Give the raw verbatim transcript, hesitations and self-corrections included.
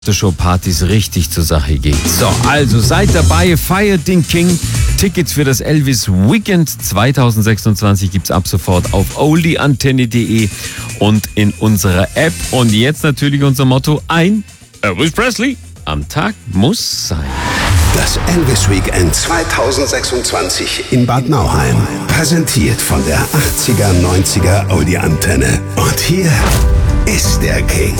Show-Partys richtig zur Sache geht. So, also seid dabei, feiert den King. Tickets für das Elvis Weekend zwanzig sechsundzwanzig gibt's ab sofort auf oldieantenne punkt de und in unserer App. Und jetzt natürlich unser Motto: ein Elvis Presley am Tag muss sein. Das Elvis Weekend zwanzig sechsundzwanzig in Bad Nauheim. Präsentiert von der achtziger neunziger Audi Antenne. Und hier ist der King.